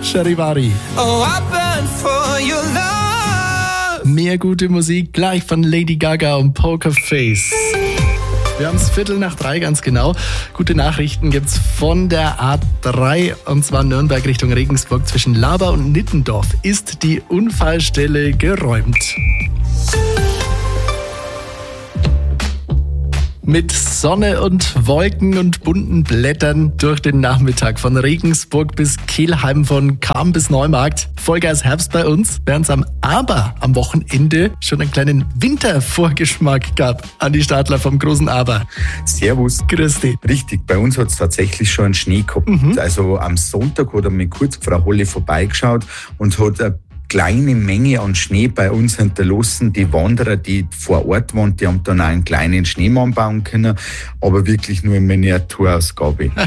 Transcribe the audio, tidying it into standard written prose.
Charivari. Oh, I burn for your love. Mehr gute Musik gleich von Lady Gaga und Pokerface. Wir haben es 2:15 ganz genau. Gute Nachrichten gibt's von der A3 und zwar Nürnberg Richtung Regensburg zwischen Laber und Nittendorf ist die Unfallstelle geräumt. Mit Sonne und Wolken und bunten Blättern durch den Nachmittag von Regensburg bis Kelheim, von Cham bis Neumarkt. Vollgas Herbst bei uns, während es am Wochenende schon einen kleinen Wintervorgeschmack gab. Andi Stadler vom großen Aber. Servus. Grüß dich. Richtig, bei uns hat es tatsächlich schon einen Schnee gehabt. Also am Sonntag hat einmal kurz Frau Holle vorbeigeschaut und hat eine kleine Menge an Schnee bei uns hinterlassen. Die Wanderer, die vor Ort waren, die haben dann auch einen kleinen Schneemann bauen können, aber wirklich nur in Miniaturausgabe.